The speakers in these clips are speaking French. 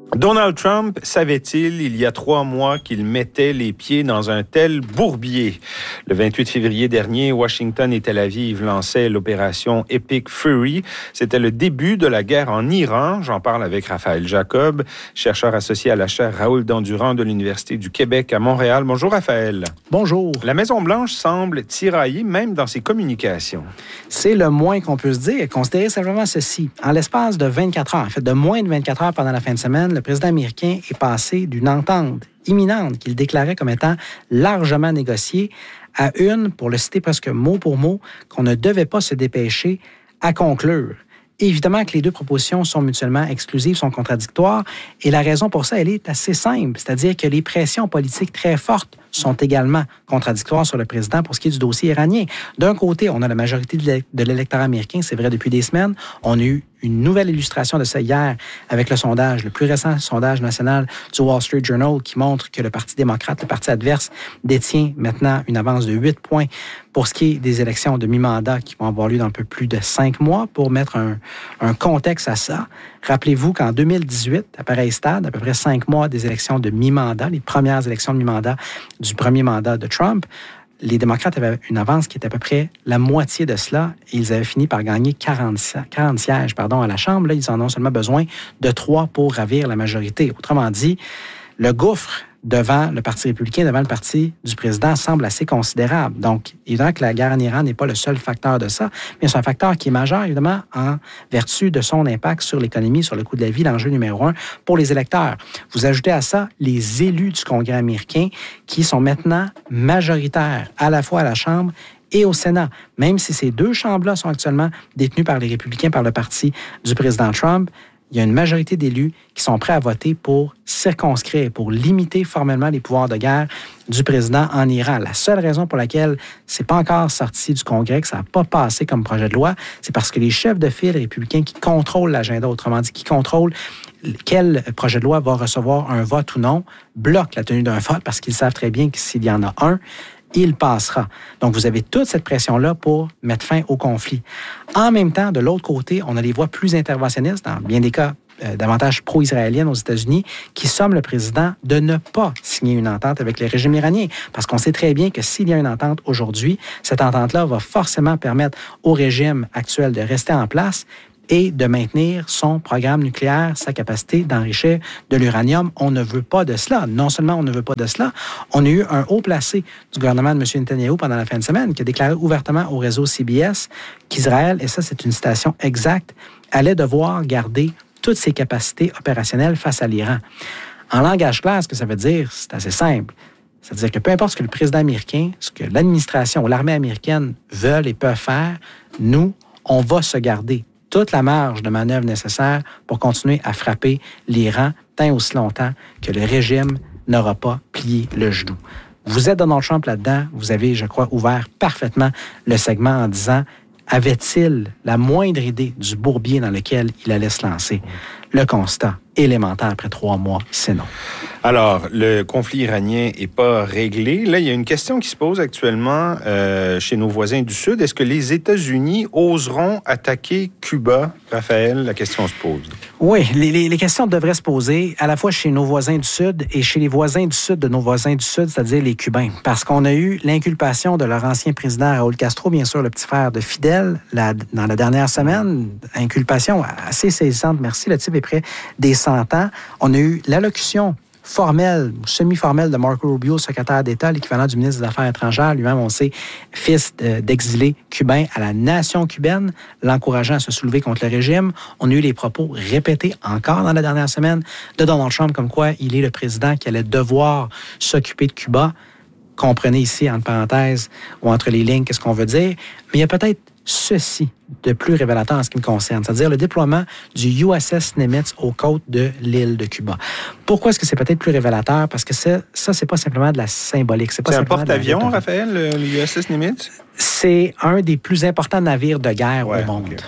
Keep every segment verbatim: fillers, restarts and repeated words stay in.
Donald Trump savait-il il y a trois mois qu'il mettait les pieds dans un tel bourbier? Le vingt-huit février dernier, Washington et Tel Aviv lançaient l'opération Epic Fury. C'était le début de la guerre en Iran. J'en parle avec Raphaël Jacob, chercheur associé à la chaire Raoul Dandurand de l'Université du Québec à Montréal. Bonjour Raphaël. Bonjour. La Maison-Blanche semble tiraillée même dans ses communications. C'est le moins qu'on peut se dire. Considérez simplement ceci. En l'espace de vingt-quatre heures, en fait de moins de vingt-quatre heures pendant la fin de semaine, le président américain est passé d'une entente imminente qu'il déclarait comme étant largement négociée à une, pour le citer presque mot pour mot, qu'on ne devait pas se dépêcher à conclure. Évidemment que les deux propositions sont mutuellement exclusives, sont contradictoires, et la raison pour ça, elle est assez simple, c'est-à-dire que les pressions politiques très fortes sont également contradictoires sur le président pour ce qui est du dossier iranien. D'un côté, on a la majorité de l'électorat américain, c'est vrai depuis des semaines. On a eu une nouvelle illustration de ça hier avec le sondage, le plus récent sondage national du Wall Street Journal qui montre que le Parti démocrate, le parti adverse, détient maintenant une avance de huit points pour ce qui est des élections de mi-mandat qui vont avoir lieu dans un peu plus de cinq mois. Pour mettre un, un contexte à ça, rappelez-vous qu'en deux mille dix-huit, à pareil stade, à peu près cinq mois des élections de mi-mandat, les premières élections de mi-mandat du premier mandat de Trump, les démocrates avaient une avance qui était à peu près la moitié de cela et ils avaient fini par gagner quarante, quarante sièges pardon, à la Chambre. Là, ils en ont seulement besoin de trois pour ravir la majorité. Autrement dit, le gouffre devant le Parti républicain, devant le parti du président, semble assez considérable. Donc, évidemment que la guerre en Iran n'est pas le seul facteur de ça, mais c'est un facteur qui est majeur, évidemment, en vertu de son impact sur l'économie, sur le coût de la vie, l'enjeu numéro un pour les électeurs. Vous ajoutez à ça les élus du Congrès américain qui sont maintenant majoritaires, à la fois à la Chambre et au Sénat, même si ces deux chambres-là sont actuellement détenues par les républicains, par le parti du président Trump. Il y a une majorité d'élus qui sont prêts à voter pour circonscrire, pour limiter formellement les pouvoirs de guerre du président en Iran. La seule raison pour laquelle c'est pas encore sorti du Congrès, que ça n'a pas passé comme projet de loi, c'est parce que les chefs de file républicains qui contrôlent l'agenda, autrement dit, qui contrôlent quel projet de loi va recevoir un vote ou non, bloquent la tenue d'un vote parce qu'ils savent très bien que s'il y en a un, il passera. Donc, vous avez toute cette pression-là pour mettre fin au conflit. En même temps, de l'autre côté, on a les voix plus interventionnistes, dans bien des cas euh, davantage pro-israéliennes aux États-Unis, qui somment le président de ne pas signer une entente avec le régime iranien. Parce qu'on sait très bien que s'il y a une entente aujourd'hui, cette entente-là va forcément permettre au régime actuel de rester en place et de maintenir son programme nucléaire, sa capacité d'enrichir de l'uranium. On ne veut pas de cela. Non seulement on ne veut pas de cela, on a eu un haut placé du gouvernement de M. Netanyahou pendant la fin de semaine qui a déclaré ouvertement au réseau C B S qu'Israël, et ça c'est une citation exacte, allait devoir garder toutes ses capacités opérationnelles face à l'Iran. En langage clair, ce que ça veut dire, c'est assez simple. C'est-à-dire que peu importe ce que le président américain, ce que l'administration ou l'armée américaine veulent et peuvent faire, nous, on va se garder toute la marge de manœuvre nécessaire pour continuer à frapper l'Iran tant aussi longtemps que le régime n'aura pas plié le genou. Vous êtes Donald Trump là-dedans. Vous avez, je crois, ouvert parfaitement le segment en disant « Avait-il la moindre idée du bourbier dans lequel il allait se lancer? » Le constat élémentaire après trois mois, c'est non. Alors, le conflit iranien n'est pas réglé. Là, il y a une question qui se pose actuellement euh, chez nos voisins du Sud. Est-ce que les États-Unis oseront attaquer Cuba? Raphaël, la question se pose. Oui, les, les, les questions devraient se poser à la fois chez nos voisins du Sud et chez les voisins du Sud de nos voisins du Sud, c'est-à-dire les Cubains. Parce qu'on a eu l'inculpation de leur ancien président Raúl Castro, bien sûr, le petit frère de Fidel, la, dans la dernière semaine. Inculpation assez saisissante, merci. Le type est près des cent ans. On a eu l'allocution formelle, semi-formelle de Marco Rubio, secrétaire d'État, l'équivalent du ministre des Affaires étrangères, lui-même, on sait, fils d'exilés cubains à la nation cubaine, l'encourageant à se soulever contre le régime. On a eu les propos répétés encore dans la dernière semaine de Donald Trump, comme quoi il est le président qui allait devoir s'occuper de Cuba. Comprenez ici, entre parenthèses, ou entre les lignes, qu'est-ce qu'on veut dire. Mais il y a peut-être ceci de plus révélateur en ce qui me concerne, c'est-à-dire le déploiement du U S S Nimitz aux côtes de l'île de Cuba. Pourquoi est-ce que c'est peut-être plus révélateur? Parce que ça, ça c'est pas simplement de la symbolique. C'est, pas c'est un simplement porte-avions, Raphaël, le U S S Nimitz? C'est un des plus importants navires de guerre ouais, au monde. Okay.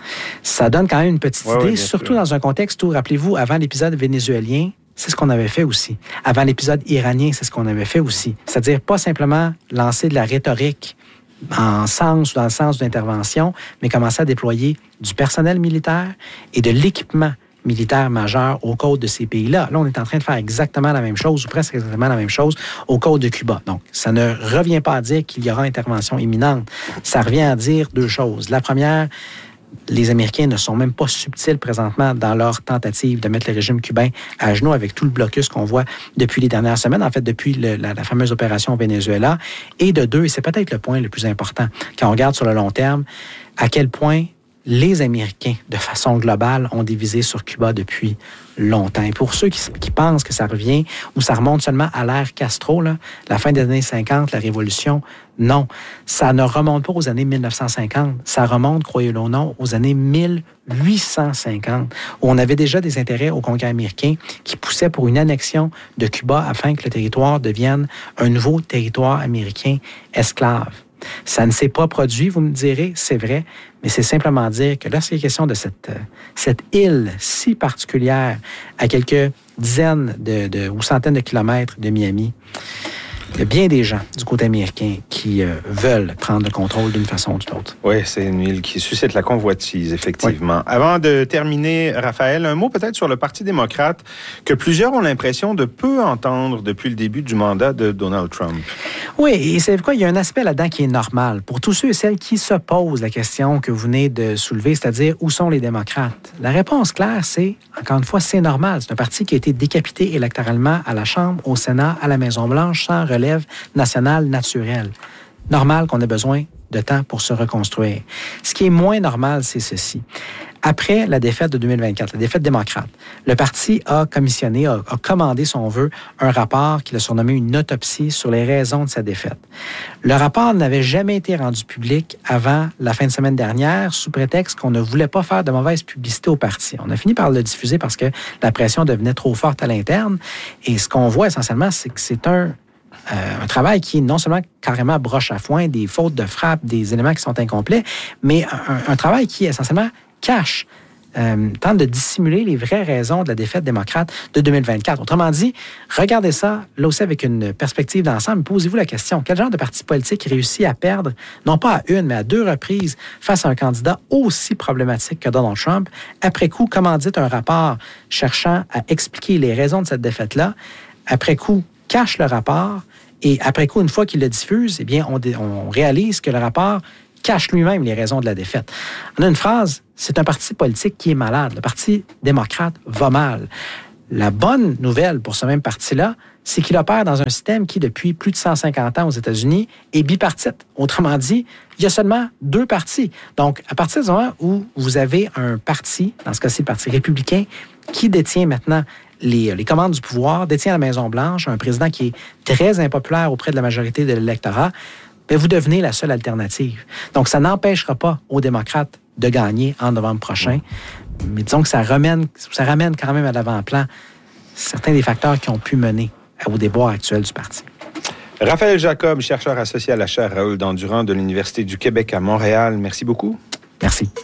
Ça donne quand même une petite ouais, idée, ouais, surtout sûr. Dans un contexte où, rappelez-vous, avant l'épisode vénézuélien, c'est ce qu'on avait fait aussi. Avant l'épisode iranien, c'est ce qu'on avait fait aussi. C'est-à-dire pas simplement lancer de la rhétorique en sens ou dans le sens d'une intervention, mais commencer à déployer du personnel militaire et de l'équipement militaire majeur aux côtes de ces pays-là. Là, on est en train de faire exactement la même chose, ou presque exactement la même chose, aux côtes de Cuba. Donc, ça ne revient pas à dire qu'il y aura intervention imminente. Ça revient à dire deux choses. La première, les Américains ne sont même pas subtils présentement dans leur tentative de mettre le régime cubain à genoux avec tout le blocus qu'on voit depuis les dernières semaines, en fait, depuis le, la, la fameuse opération au Venezuela. Et de deux, et c'est peut-être le point le plus important, quand on regarde sur le long terme, à quel point les Américains, de façon globale, ont des visées sur Cuba depuis longtemps. Et pour ceux qui, qui pensent que ça revient ou ça remonte seulement à l'ère Castro, là, la fin des années cinquante, la Révolution, non. Ça ne remonte pas aux années mille neuf cent cinquante. Ça remonte, croyez-le ou non, aux années mille huit cent cinquante, où on avait déjà des intérêts au Congrès américain qui poussaient pour une annexion de Cuba afin que le territoire devienne un nouveau territoire américain esclave. Ça ne s'est pas produit, vous me direz, c'est vrai, mais c'est simplement dire que lorsqu'il est question de cette, cette île si particulière à quelques dizaines de, de, ou centaines de kilomètres de Miami, il y a bien des gens du côté américain qui euh, veulent prendre le contrôle d'une façon ou d'une autre. Oui, c'est une île qui suscite la convoitise, effectivement. Oui. Avant de terminer, Raphaël, un mot peut-être sur le Parti démocrate que plusieurs ont l'impression de peu entendre depuis le début du mandat de Donald Trump. Oui, et c'est quoi? Il y a un aspect là-dedans qui est normal. Pour tous ceux et celles qui se posent la question que vous venez de soulever, c'est-à-dire où sont les démocrates? La réponse claire, c'est, encore une fois, c'est normal. C'est un parti qui a été décapité électoralement à la Chambre, au Sénat, à la Maison-Blanche, sans relève nationale naturelle. Normal qu'on ait besoin de temps pour se reconstruire. Ce qui est moins normal, c'est ceci. Après la défaite de deux mille vingt-quatre, la défaite démocrate, le parti a commissionné, a, a commandé, si on veut, un rapport qu'il a surnommé une autopsie sur les raisons de sa défaite. Le rapport n'avait jamais été rendu public avant la fin de semaine dernière, sous prétexte qu'on ne voulait pas faire de mauvaise publicité au parti. On a fini par le diffuser parce que la pression devenait trop forte à l'interne. Et ce qu'on voit essentiellement, c'est que c'est un Euh, un travail qui est non seulement carrément broche à foin, des fautes de frappe, des éléments qui sont incomplets, mais un, un travail qui essentiellement cache, euh, tente de dissimuler les vraies raisons de la défaite démocrate de deux mille vingt-quatre. Autrement dit, regardez ça, là aussi avec une perspective d'ensemble, posez-vous la question, quel genre de parti politique réussit à perdre, non pas à une, mais à deux reprises, face à un candidat aussi problématique que Donald Trump, après coup, commandite un rapport cherchant à expliquer les raisons de cette défaite-là, après coup, cache le rapport, et après coup, une fois qu'il le diffuse, eh bien, on, on réalise que le rapport cache lui-même les raisons de la défaite. On a une phrase, c'est un parti politique qui est malade. Le Parti démocrate va mal. La bonne nouvelle pour ce même parti-là, c'est qu'il opère dans un système qui, depuis plus de cent cinquante ans aux États-Unis, est bipartite. Autrement dit, il y a seulement deux partis. Donc, à partir du moment où vous avez un parti, dans ce cas-ci le Parti républicain, qui détient maintenant Les, les commandes du pouvoir, détient la Maison-Blanche, un président qui est très impopulaire auprès de la majorité de l'électorat, bien, vous devenez la seule alternative. Donc, ça n'empêchera pas aux démocrates de gagner en novembre prochain. Mais disons que ça ramène, ça ramène quand même à l'avant-plan certains des facteurs qui ont pu mener au déboire actuel du parti. Raphaël Jacob, chercheur associé à la chaire Raoul Dandurand de l'Université du Québec à Montréal. Merci beaucoup. Merci.